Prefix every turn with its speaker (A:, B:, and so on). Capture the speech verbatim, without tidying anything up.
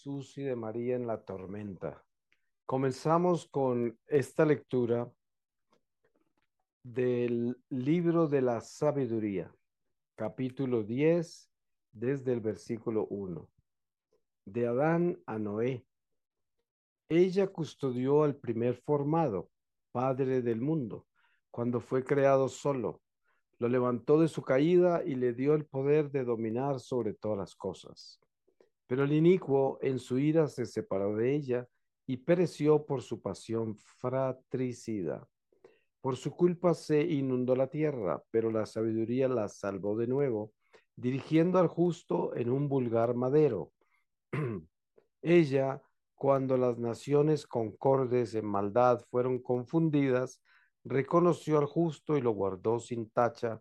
A: Jesús y de María en la tormenta. Comenzamos con esta lectura del libro de la sabiduría, capítulo diez, desde el versículo uno. De Adán a Noé. Ella custodió al primer formado, padre del mundo, cuando fue creado solo. Lo levantó de su caída y le dio el poder de dominar sobre todas las cosas. Pero el inicuo en su ira se separó de ella y pereció por su pasión fratricida. Por su culpa se inundó la tierra, pero la sabiduría la salvó de nuevo, dirigiendo al justo en un vulgar madero. Ella, cuando las naciones concordes en maldad fueron confundidas, reconoció al justo y lo guardó sin tacha